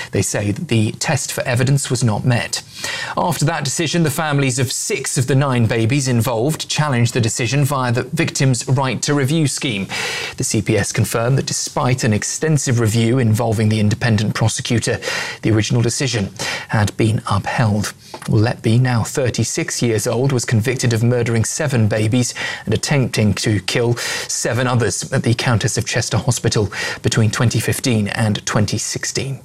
They say that the test for evidence was not met. After that decision, the families of 6 of the 9 babies involved challenged the decision via the Victims' Right to Review scheme. The CPS confirmed that despite an extensive review involving the independent prosecutor, the original decision had been upheld. Letby, now 36 years old, was convicted of murdering 7 babies and attempting to kill 7 others at the Countess of Chester Hospital between 2015 and 2016.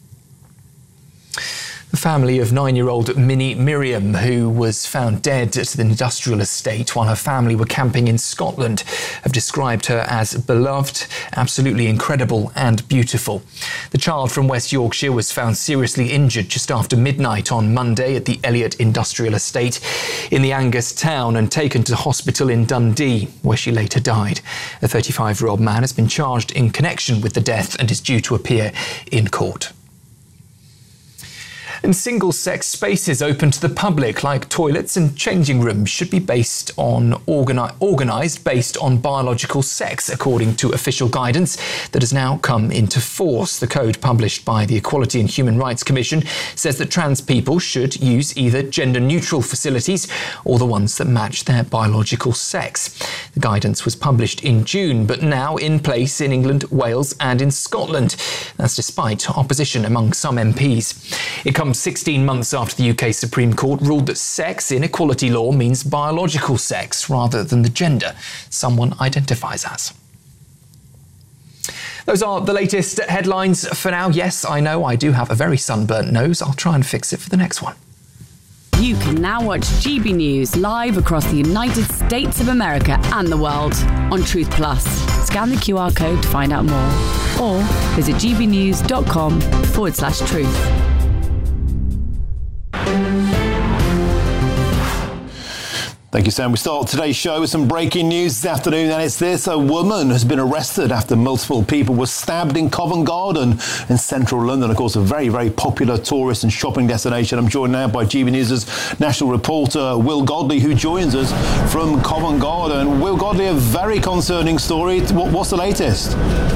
The family of 9-year-old Minnie Miriam, who was found dead at the industrial estate while her family were camping in Scotland, have described her as beloved, absolutely incredible and beautiful. The child from West Yorkshire was found seriously injured just after midnight on Monday at the Elliott Industrial Estate in the Angus town and taken to hospital in Dundee, where she later died. A 35-year-old man has been charged in connection with the death and is due to appear in court. And single-sex spaces open to the public, like toilets and changing rooms, should be based on organised based on biological sex, according to official guidance that has now come into force. The code published by the Equality and Human Rights Commission says that trans people should use either gender-neutral facilities or the ones that match their biological sex. The guidance was published in June, but now in place in England, Wales and in Scotland. That's despite opposition among some MPs. It comes 16 months after the UK Supreme Court ruled that sex in equality law means biological sex rather than the gender someone identifies as. Those are the latest headlines for now. Yes, I know I do have a very sunburnt nose. I'll try and fix it for the next one. You can now watch GB News live across the United States of America and the world on Truth Plus. Scan the QR code to find out more or visit gbnews.com/truth. Thank you, Sam. We start today's show with some breaking news this afternoon, and it's this. A woman has been arrested after multiple people were stabbed in Covent Garden in central London. Of course, a very, very popular tourist and shopping destination. I'm joined now by GB News' national reporter, Will Godley, who joins us from Covent Garden. Will Godley, a very concerning story. What's the latest?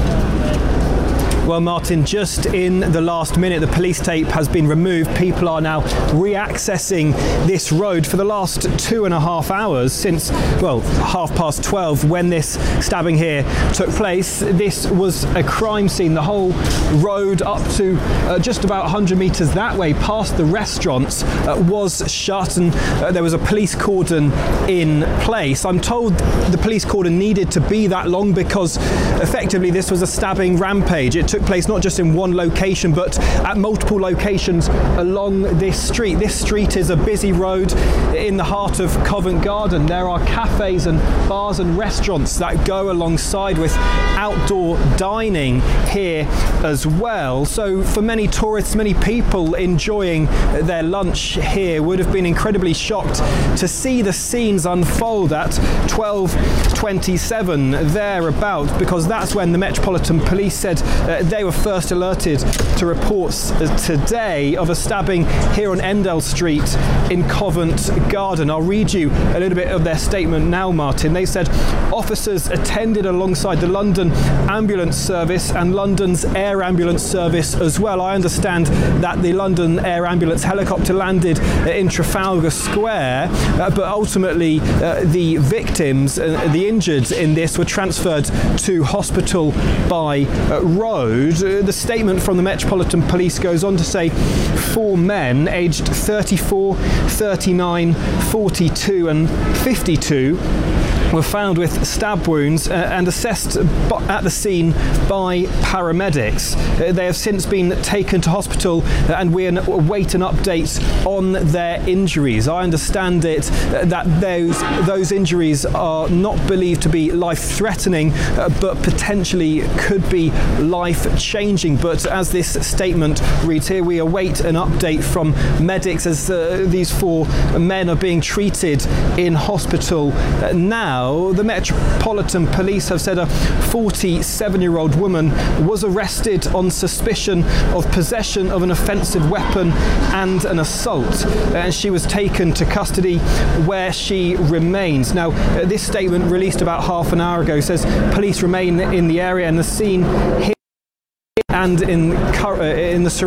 Well, Martin, just in the last minute, the police tape has been removed. People are now re-accessing this road for the last 2.5 hours since, well, 12:30 when this stabbing here took place. This was a crime scene. The whole road up to just about 100 metres that way, past the restaurants, was shut, and there was a police cordon in place. I'm told the police cordon needed to be that long because effectively this was a stabbing rampage. It took place not just in one location but at multiple locations along this street. This street is a busy road in the heart of Covent Garden. There are cafes and bars and restaurants that go alongside with outdoor dining here as well. So for many tourists, many people enjoying their lunch here would have been incredibly shocked to see the scenes unfold at 12:27 thereabout, because that's when the Metropolitan Police said they were first alerted to reports today of a stabbing here on Endell Street in Covent Garden. I'll read you a little bit of their statement now, Martin. They said officers attended alongside the London Ambulance Service and London's Air Ambulance Service as well. I understand that the London Air Ambulance helicopter landed in Trafalgar Square, but ultimately the victims, the injured in this, were transferred to hospital by road. The statement from the Metropolitan Police goes on to say 4 men aged 34, 39, 42 and 52 were found with stab wounds and assessed at the scene by paramedics. They have since been taken to hospital and we await an update on their injuries. I understand it that those injuries are not believed to be life-threatening, but potentially could be life-changing. But as this statement reads here, we await an update from medics as these 4 men are being treated in hospital now. The Metropolitan Police have said a 47-year-old woman was arrested on suspicion of possession of an offensive weapon and an assault, and she was taken to custody where she remains. Now, this statement released about half an hour ago says police remain in the area and the scene here and in the surrounding